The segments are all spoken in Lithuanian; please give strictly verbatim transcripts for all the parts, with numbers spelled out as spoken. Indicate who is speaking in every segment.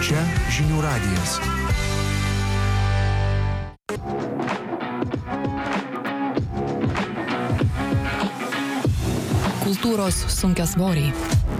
Speaker 1: Čia Žinių radijas.
Speaker 2: Kultūros sunkiasvoriai.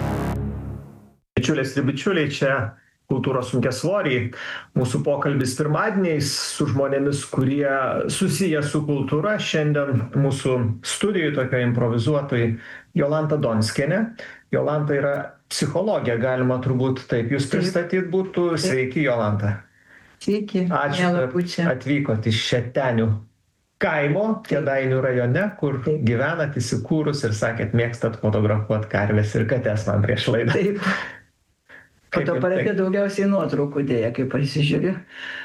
Speaker 3: Bičiulės ir bičiuliai, čia Kultūros sunkiasvoriai. Mūsų pokalbis pirmadieniais su žmonėmis, kurie susiję su kultūra. Šiandien mūsų studijoje tokia improvizuotojai Jolanta Donskienė. Jolanta yra psichologė, galima turbūt taip jūs pristatyt būtų. Sveiki, Jolanta.
Speaker 4: Sveiki.
Speaker 3: Ačiū, kad atvykot iš Šetenių kaimo, Kėdainių rajone, kur taip gyvenat įsikūrus ir sakėt, mėgstat fotografuot karves ir kates man prieš laidą.
Speaker 4: Taip. Fotoaparate daugiausiai nuotraukų dėja, kai pasižiūriu.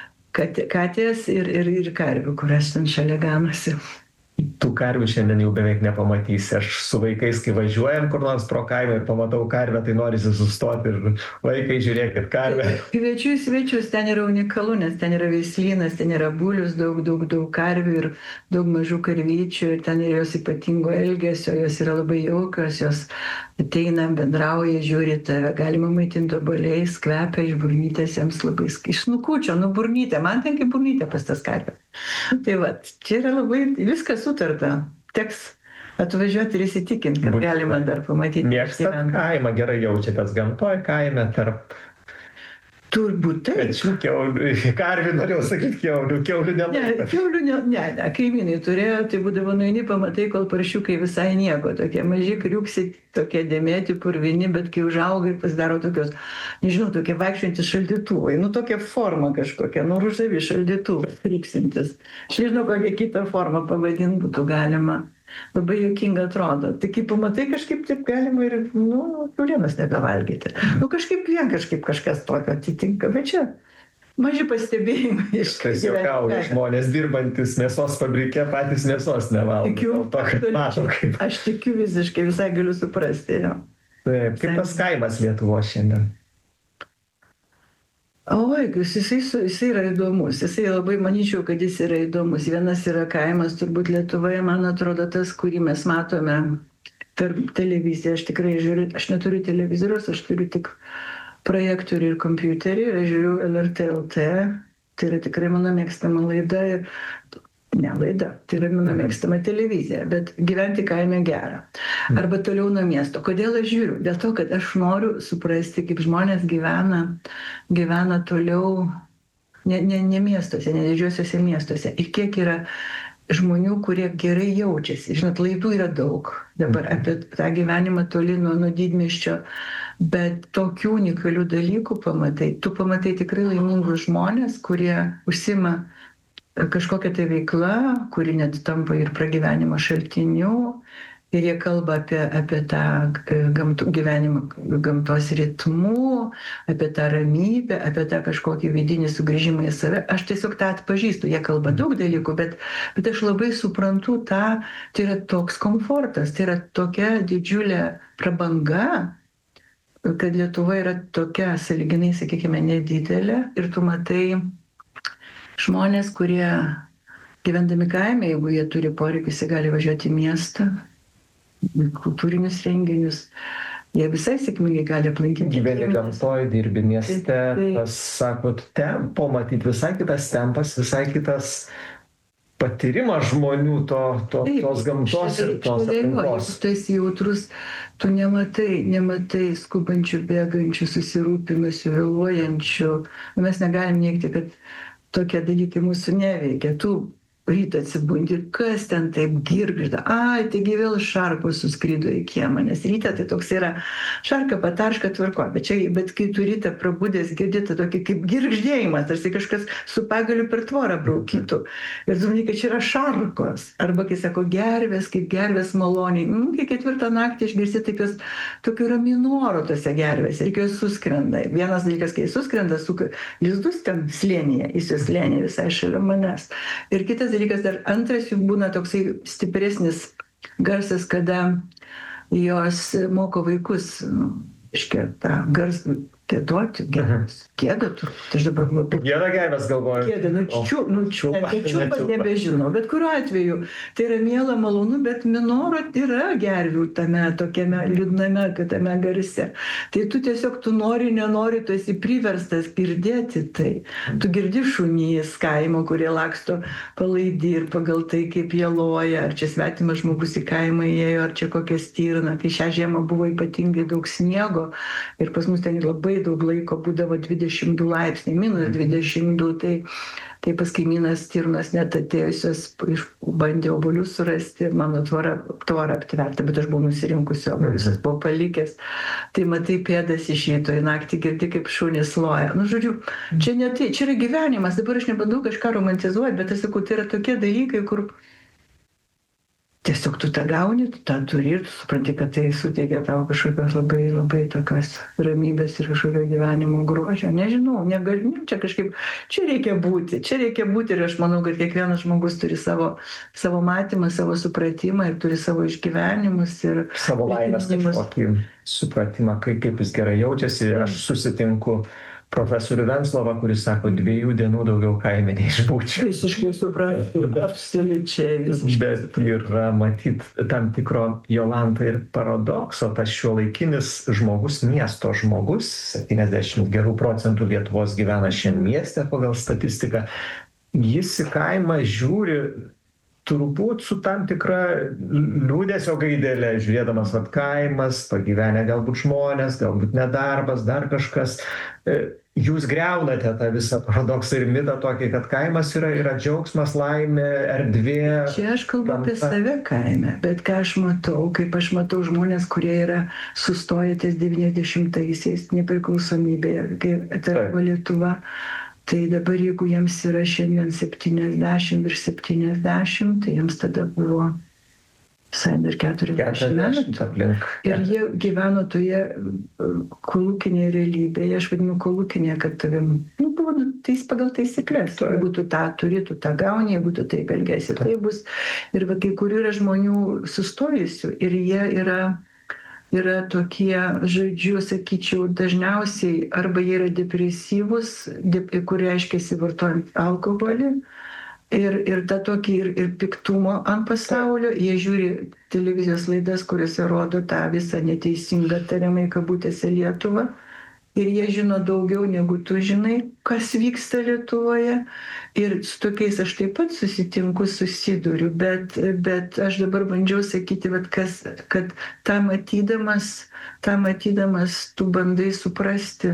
Speaker 4: Katės ir, ir, ir karvių, kurias ten šalia ganosi.
Speaker 3: Tų karvių šiandien jau beveik nepamatysi. Aš su vaikais, kai važiuojam kur nors pro kaimą ir pamatau karvę, tai norisi sustoti ir vaikai, žiūrėkit, karvę.
Speaker 4: Kviečiu į svečius, ten yra unikalu, nes ten yra veislynas, ten yra bulius, daug, daug, daug karvių ir daug mažų karvyčių, ir ten yra jos ypatingo elgesio, jos yra labai jaukios, jos ateina, bendrauja, žiūri tave, galima maitinti obuoliais, kvepia iš burnytės, jiems labai iš snukučio, nu burnytė, man ten kaip burnytė pas tas karvės. Tai va, čia yra labai viskas sutarta. Teks atvažiuoti ir įsitikinti, kad Būt, galima dar pamatyti.
Speaker 3: Mėgstat kaimą, gerai jaučiatės gamtoj, kaime, tarp...
Speaker 4: Turbūt taip.
Speaker 3: Kiaulių, karvių norėjau sakyti kiaulių, kiaulių nelabai.
Speaker 4: Ne, kiaulių ne, ne, ne, kaimynai turėjo, tai būdavo nueini, pamatai, kol paršiukai visai nieko, tokie maži kriuksi, tokie dėmėti, purvini, bet kai užauga ir pasidaro tokios, nežinau, tokie vaikščiantys šaldytuvai, nu tokia forma kažkokia, nu ružavi šaldytuvai, kriuksintis. Aš nežinau, kokią kitą formą pavadinti būtų galima. Labai juokinga atrodo. Tai kai pamatai, kažkaip taip galima ir, nu, kiaulienos nebevalgyti. Nu, kažkaip vien kažkaip kažkas tokio atitinka, bet čia maži pastebėjimai.
Speaker 3: Kažkas juokauja, žmonės dirbantis mėsos fabrike patys mėsos nevalgo.
Speaker 4: Tikiu,
Speaker 3: to, kad mažo, kaip...
Speaker 4: Aš tikiu visiškai, visai galiu suprasti. Jo.
Speaker 3: Taip, kaip tas kaimas Lietuvos šiandien?
Speaker 4: Oi, jisai, jisai yra įdomus, jisai labai manyčiau, kad jis yra įdomus. Vienas yra kaimas, turbūt Lietuvoje, man atrodo, tas, kurį mes matome per televiziją. Aš tikrai žiūriu, aš neturiu televizorius, aš turiu tik projektorių ir kompiuterį ir aš žiūriu L R T L T. Tai yra tikrai mano mėgstama laida. Ir... Ne laida, tai yra mano mėgstama televizija, bet gyventi kaime gera. Arba toliau nuo miesto. Kodėl aš žiūriu? Dėl to, kad aš noriu suprasti, kaip žmonės gyvena, gyvena toliau ne, ne, ne miestuose, ne didžiuosiuose miestuose. Ir kiek yra žmonių, kurie gerai jaučiasi. Žinot, laidų yra daug dabar apie tą gyvenimą toli nuo, nuo didmiesčio, bet tokių unikalių dalykų pamatai. Tu pamatai tikrai laimingus žmonės, kurie užsima kažkokia tai veikla, kuri net tampa ir pragyvenimo šaltiniu, ir jie kalba apie, apie tą gamtų, gyvenimą gamtos ritmų, apie tą ramybę, apie tą kažkokį vidinį sugrįžimą į save. Aš tiesiog tą atpažįstu, jie kalba daug dalykų, bet, bet aš labai suprantu tą, tai yra toks komfortas, tai yra tokia didžiulė prabanga, kad Lietuva yra tokia, sąlyginai, sakykime, nedidelė, ir tu matai žmonės, kurie gyvendami kaime, jeigu jie turi poreikius, jie gali važiuoti į miestą, kultūrinius renginius, jie visai sėkmingai gali aplankyti.
Speaker 3: Gyveni gamtoj, dirbi mieste, tai, tai... tas, sakot, tempo, matyti visai kitas tempas, visai kitas patyrimas žmonių to, to, taip, tos gamtos ir tos aplinkos.
Speaker 4: Tu esi jautrus, tu nematai, nematai skubančių, bėgančių, susirūpinusių, vėluojančių. Mes negalim neigti, kad tokie dalykai mūsų neveikia. Tu rytą atsibundi ir kas ten taip girgžda. Ai, taigi vėl šarkos suskrido į kiemą, nes ryte tai toks yra šarka, patarška, tvarko. Bet, čia, bet kai tu rytą prabudęs girdėti tokį kaip girgždėjimas, tarsi kažkas su pagaliu per tvorą braukytų. Ir tu manai, kad čia yra šarkos. Arba kai sako gervės, kaip gervės maloniai. Mm, kai ketvirtą naktį išgirsti taip jos tokiu ramiu noru tose gervės. Ir kai jos suskrenda. Vienas dalykas, kai suskrenda, suka lizdus ten slėnyje, jis jos slėnė visai šalia manęs. Ir kitas dalykas, dar antras jų būna toksai stipresnis garsas, kada jos moko vaikus, nu, iškia, tą garsą, Pėduoti, gėdas. Gėda turbūt, aš dabar labai.
Speaker 3: Gėda gėdas galvoju.
Speaker 4: Gėda, nu čiū, nu čiūpas, čiūpas nebežinau, bet kuriuo atveju tai yra miela, malonu, bet minoro yra gervių tame tokiame liūdname, kad tame garse. Tai tu tiesiog, tu nori, nenori, tu esi priverstas girdėti tai. Tu girdi šunys kaimo, kurie laksto palaidi ir pagal tai, kaip jie loja, ar čia svetimas žmogus į kaimą įėjo, ar čia kokia stirna. Tai šią žiemą buvo ypatingai daug sniego ir pas mus ten labai daug laiko būdavo dvidešimt du laipsniai, minus dvidešimt du, tai, tai pas kaimynas stirnos net atėjusios bandė obuolius surasti, mano tvora, tvora aptverta, bet aš buvau nusirinkusi obuolius, aš buvau palikęs. Tai matai pėdas iš ryto, į naktį girdi, kaip šunys loja. Nu, žodžiu, čia ne tai, čia yra gyvenimas, dabar aš nebandau kažką romantizuoti, bet aš sakau, tai yra tokie dalykai, kur tiesiog tu tą gauni, tu tą turi ir tu supranti, kad tai suteikia tau kažkokios labai, labai tokios ramybės ir kažkokio gyvenimo grožio. Nežinau, negaliu, čia kažkaip, čia reikia būti, čia reikia būti ir aš manau, kad kiekvienas žmogus turi savo, savo matymą, savo supratimą ir turi savo išgyvenimus ir
Speaker 3: savo laimės kažkokį supratimą, kaip, kaip jis gerai jaučiasi. Aš susitinku profesorių Venclovą, kuris sako, dviejų dienų daugiau kaime neišbūčiau.
Speaker 4: Visiškai suprantu, absoliučiai.
Speaker 3: Bet yra matyt tam tikro Jolanta ir paradokso, tas šiuolaikinis žmogus, miesto žmogus, septyniasdešimt gerų procentų Lietuvos gyvena šiandien mieste pagal statistiką, jis į kaimą žiūri turbūt su tam tikra liūdesio gaidele, žiūrėdamas, kad kaimas, pagyvenę galbūt žmonės, galbūt nedarbas, dar kažkas. Jūs greunate tą visą paradoksą ir mitą tokį, kad kaimas yra, yra džiaugsmas, laimė, erdvė.
Speaker 4: Čia aš kalbu apie save kaime, bet ką aš matau, kaip aš matau žmonės, kurie yra sustoję ties devyniasdešimtaisiais nepriklausomybėje, kai atsirado Lietuva. Tai dabar, jeigu jiems yra šiandien septyniasdešimt ir septyniasdešimt, tai jiems tada buvo visai dar keturiasdešimt metų. Ir jie gyveno toje kolūkinėje realybėje, aš vadinu kolūkinėje, kad tavim, nu, buvo tais pagal taisyklės. Jeigu tu tą turi, tu tą gauni, jeigu tu taip elgesi, tai bus. Ir va, kai kurių yra žmonių sustojusių ir jie yra yra tokie, žodžiu, sakyčiau, dažniausiai arba jie yra depresyvus, dep, kurie reiškiasi vartojant alkoholį ir, ir tą tokį ir, ir piktumo ant pasaulio. Jie žiūri televizijos laidas, kuriuose rodo tą visą neteisingą tariamai kabutėse Lietuvą. Ir jie žino daugiau negu tu žinai, kas vyksta Lietuvoje. Ir su tokiais aš taip pat susitinku, susiduriu, bet, bet aš dabar bandžiau sakyti, vat, kas, kad tą matydamas, tą matydamas tu bandai suprasti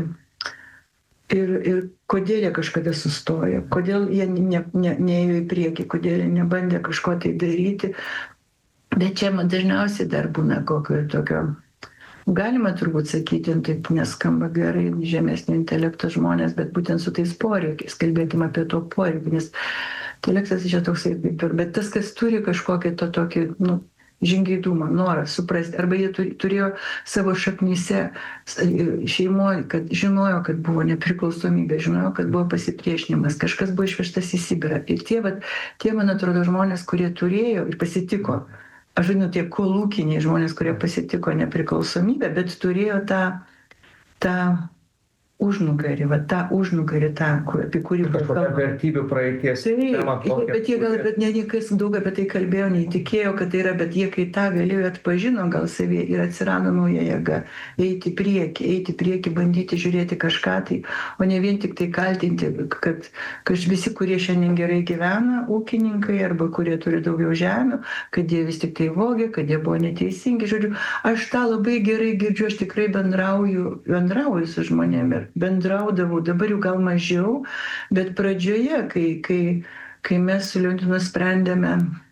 Speaker 4: ir, ir kodėl jie kažkada sustojo, kodėl jie ne, ne, neėjo į priekį, kodėl jie nebandė kažko tai daryti. Bet čia man dažniausiai dar būna kokio tokio. Galima turbūt sakyti, taip neskamba gerai, žemesnio intelekto žmonės, bet būtent su tais poreikiais, kalbėkime apie to poreikį, nes intelektas čia toksai, bet tas, kas turi kažkokį to tokį, nu, žingeidumą, norą suprasti, arba jie turėjo savo šaknyse šeimoje, kad žinojo, kad buvo nepriklausomybė, žinojo, kad buvo pasipriešinimas, kažkas buvo išvežtas į Sibirą. Ir tie, vat, tie, man atrodo, žmonės, kurie turėjo ir pasitiko, aš vadinu, tie kolūkiniai žmonės, kurie pasitiko nepriklausomybę, bet turėjo tą, tą užnugarį, va tą užnugarį, tą, apie kurį...
Speaker 3: Kažkokia vertybių praeities.
Speaker 4: Tai, bet jie gal, bet ne niekas daug apie tai kalbėjo, neįtikėjo, kad tai yra, bet jie kai tą vėliau atpažino gal savie ir atsirado nauja jėga, eiti prieki, eiti prieki, bandyti žiūrėti kažką tai, o ne vien tik tai kaltinti, kad, kad visi, kurie šiandien gerai gyvena, ūkininkai arba kurie turi daugiau žemių, kad jie vis tik tai vogė, kad jie buvo neteisingi. Žodžiu, aš tą labai gerai girdžiu, aš tikrai bendrauju, bendrauju su žmonėmis. Bendraudavau, dabar jau gal mažiau, bet pradžioje, kai, kai, kai mes su Leonidu nusprendėme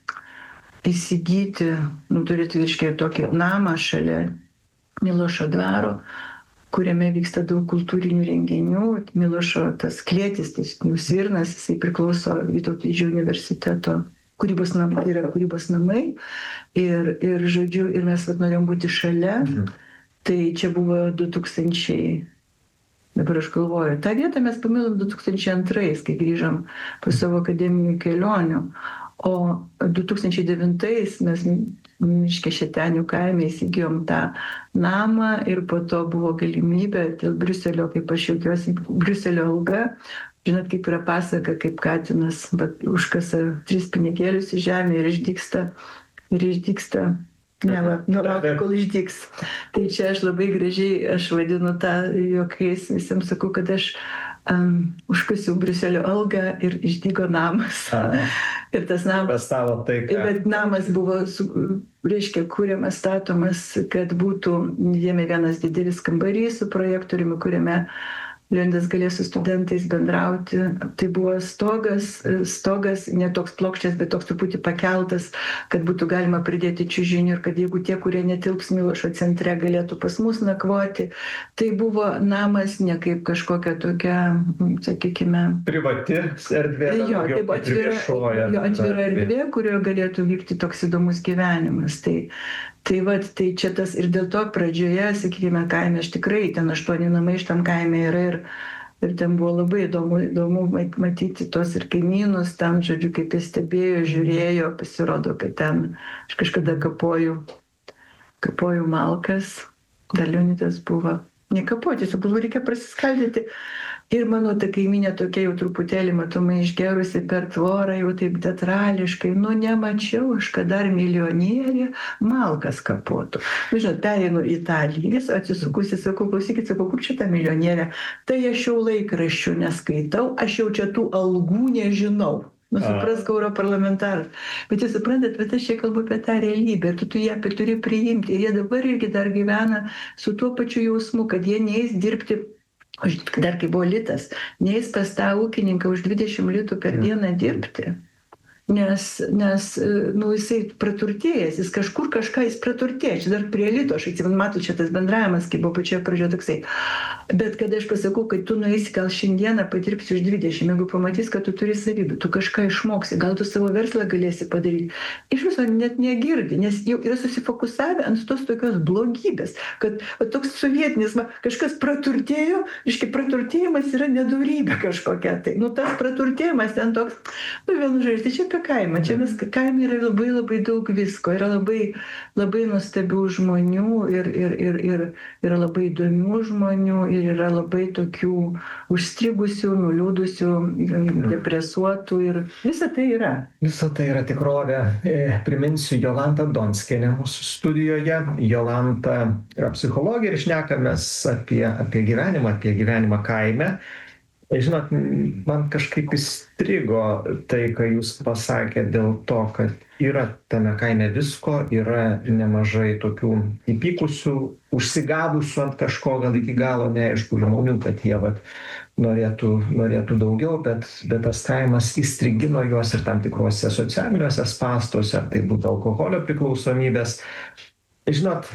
Speaker 4: įsigyti, nu, turėti virškiai tokį namą šalia Milošo dvaro, kuriame vyksta daug kultūrinių renginių. Milošo tas klėtis, tas Svirnas, jisai priklauso Vytauto Didžiojo universiteto kūrybos namai, yra kūrybos namai. Ir, ir žodžiu, ir mes vat, norėjom būti šalia. Mhm. Tai čia buvo du tūkstančiai. Dabar aš galvoju, tą vietą mes pamilom du tūkstančiai antrais, kai grįžom po savo akademinių kelionių, o du tūkstančiai devintais mes reiškia Šetenių kaime įsigijom tą namą ir po to buvo galimybė dėl Briuselio, kaip aš jaukiuosi, Briuselio alga. Žinot, kaip yra pasaka, kaip katinas, bet užkasa tris pinigėlius į žemę ir išdyksta, ir išdyksta. Ne, va, nulaukia, kol išdyks. Tai čia aš labai gražiai, aš vadinu tą juokais, visiems sakau, kad aš um, užkasiau Briuselio algą ir išdygo namas. A, ir tas namas,
Speaker 3: tai,
Speaker 4: bet namas buvo, su, reiškia, kūriamas, statomas, kad būtų jame vienas didelis kambarys su projektoriumi, kuriame Leonidas galės su studentais bendrauti. Tai buvo stogas, stogas ne toks plokščias, bet toks truputį pakeltas, kad būtų galima pridėti čiužinių ir kad jeigu tie, kurie netilps Milošo centre, galėtų pas mus nakvoti. Tai buvo namas ne kaip kažkokia tokia, sakykime,
Speaker 3: privati erdvė.
Speaker 4: Jo, tai buvo atvira, jo, atvira erdvė, kurioje galėtų vykti toks įdomus gyvenimas. Tai, Tai, vat, tai čia tas ir dėl to pradžioje, sakykime, kaime, aš tikrai, ten aštuoni namai šitam kaime yra ir, ir ten buvo labai įdomu, įdomu matyti tos ir kaimynus, tam, žodžiu, kaip jis stebėjo, žiūrėjo, pasirodo, kad ten aš kažkada kapoju, kapoju malkas, dar Leonidas buvo, nekapoti, tiesiog buvo reikia prasiskaldyti. Ir mano ta kaiminė tokia jau truputėlį matomai išgerusi per tvorą, jau taip teatrališkai, nu nemačiau aš, kad dar milijonierė malkas kapotų. Nu, žinot, pereinu į tą lygis, atsisukusi, sakau, klausykit, sakau, kur čia ta milionierė? Tai aš jau laikraščių neskaitau, aš jau čia tų algų nežinau. Nu, suprask, europarlamentaras. Bet jūs suprantat, bet aš čia kalbu apie tą realybę, tu, tu ją turi priimti. Ir jie dabar irgi dar gyvena su tuo pačiu jausmu, kad jie neis dirbti, dar kai buvo litas, neis pas tą ūkininką už dvidešimt litų per dieną dirbti. Nes, nes nu, jisai praturtėjęs, jis kažkur kažką jis praturtėjęs, čia dar prie lito, aš atsimenu, matau, čia tas bendravimas, kaip buvo pačioje pradžioje toksai. Bet kada aš pasakau, kad tu nueisi gal šiandieną padirbsi už dvidešimt, jeigu pamatys, kad tu turi savybę, tu kažką išmoksi, gal tu savo verslą galėsi padaryti. Iš viso net negirdi, nes jau yra susifokusavę ant tos tokios blogybės, kad va, toks sovietinis, va, kažkas praturtėjo, iškai praturtėjimas yra nedorybė kažkokia. Tai, nu, tas praturtėjimas ten toks, nu, vienu žodžiu, tai čia apie kaimą, čia viską, kaime yra labai labai daug visko, yra labai, labai nuostabių žmonių ir, ir, ir, ir yra labai įdomių žmonių ir yra labai tokių užstrigusių, nuliūdusių, depresuotų ir visa tai yra.
Speaker 3: Visa tai yra tikrovė. Priminsiu, Jolanta Donskienė mūsų studijoje. Jolanta yra psichologė ir šnekamės apie, apie gyvenimą, apie gyvenimą kaime. Žinot, man kažkaip įstrigo tai, ką jūs pasakėte dėl to, kad yra tame kaime visko, yra nemažai tokių įpykusių, užsigavusių ant kažko, gal iki galo neaišku žmonių, kad jie vat, norėtų, norėtų daugiau, bet, bet tas kaimas įstrigino juos ir tam tikruose socialiniuose spąstuose, ar tai būtų alkoholio priklausomybės. Žinot,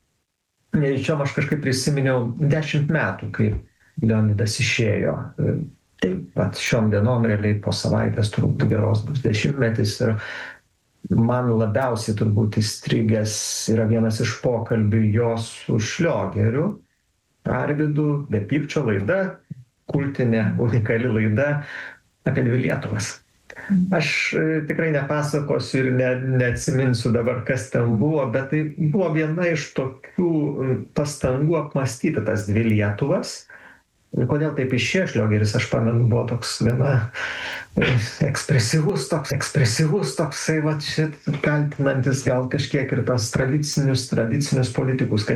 Speaker 3: nežinau, aš kažkaip prisiminiau dešimt metų, kai Leonidas išėjo. Taip, pat šiom dienom realiai po savaitės turbūt geros bus dešimtmetis ir man labiausiai turbūt įstrigęs yra vienas iš pokalbių jos su Šliogeriu, Arvydu, be pykčio laida, kultinė, unikali laida apie dvi Lietuvas. Aš tikrai nepasakosiu ir ne, neatsiminsiu dabar, kas ten buvo, bet tai buvo viena iš tokių pastangų apmąstyti tas dvi Lietuvas. Kodėl taip išėjo Šliogeris, aš pamenu, buvo toks viena ekspresyvus, toks ekspresyvus, toksai, va, šit kaltinantis gal kažkiek ir tas tradicinius, tradicinius politikus, kad